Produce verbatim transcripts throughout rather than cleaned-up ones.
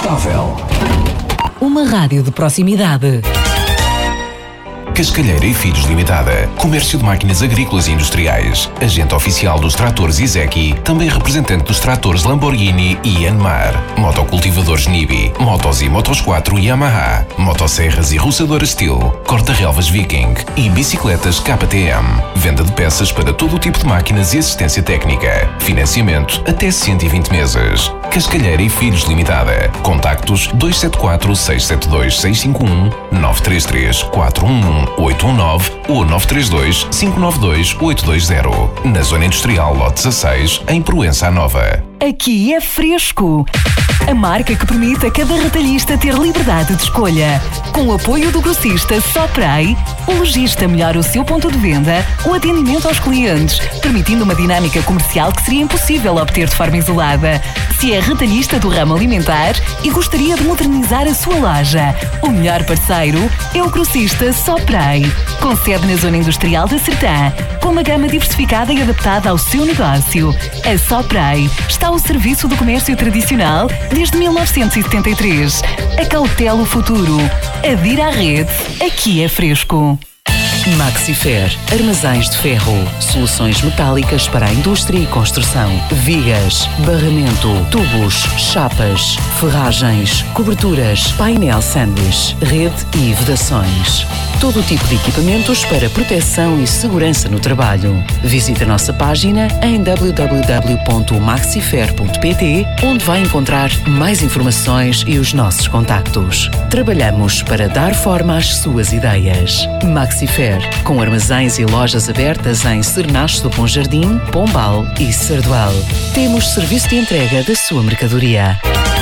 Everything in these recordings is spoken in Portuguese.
Contestável. Uma rádio de proximidade. Cascalheira e Filhos Limitada. Comércio de máquinas agrícolas e industriais. Agente oficial dos tratores Izeki. Também representante dos tratores Lamborghini e Yanmar. Motocultivadores Nibi. Motos e Motos quatro Yamaha. Motosserras e roçadoras Steel. Corta-relvas Viking. E bicicletas K T M. Venda de peças para todo o tipo de máquinas e assistência técnica. Financiamento até cento e vinte meses. Cascalheira e Filhos Limitada. Contactos dois sete quatro, seis sete dois, seis cinco um, nove três três, quatro um um, oito um nove ou nove três dois, cinco nove dois, oito dois zero. Na Zona Industrial Lote dezasseis, em Proença Nova. Aqui é Fresco, a marca que permite a cada retalhista ter liberdade de escolha. Com o apoio do grossista Sopray, o lojista melhora o seu ponto de venda, o atendimento aos clientes, permitindo uma dinâmica comercial que seria impossível obter de forma isolada. Se é retalhista do ramo alimentar e gostaria de modernizar a sua loja, o melhor parceiro é o grossista Sopray, com sede na Zona Industrial da Sertã, com uma gama diversificada e adaptada ao seu negócio. A Sopray está ao serviço do comércio tradicional desde mil novecentos e setenta e três. Acautela o futuro. Adira à rede. Aqui é Fresco. Maxifer, armazéns de ferro, soluções metálicas para a indústria e construção, vigas, barramento, tubos, chapas, ferragens, coberturas, painel sanduíche, rede e vedações. Todo o tipo de equipamentos para proteção e segurança no trabalho. Visite a nossa página em w w w ponto maxifer ponto p t, onde vai encontrar mais informações e os nossos contactos. Trabalhamos para dar forma às suas ideias. Maxifer, com armazéns e lojas abertas em Cernache do Bom Jardim, Pombal e Sardual. Temos serviço de entrega da sua mercadoria.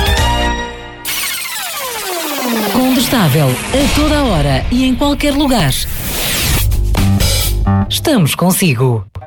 Contestável, a toda hora e em qualquer lugar. Estamos consigo.